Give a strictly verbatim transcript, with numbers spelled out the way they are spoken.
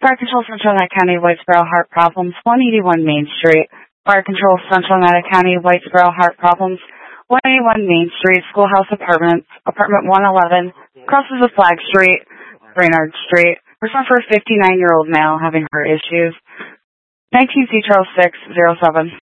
Fire Control Central Net County, Whitesboro, heart problems, one eighty-one Main Street. Fire Control Central Net County, Whitesboro, heart problems, one eighty-one Main Street, Schoolhouse Apartments, apartment one eleven, crosses of Flag Street, Brainerd Street. Response for a fifty-nine-year-old male having heart issues. nineteen C Charles six zero seven.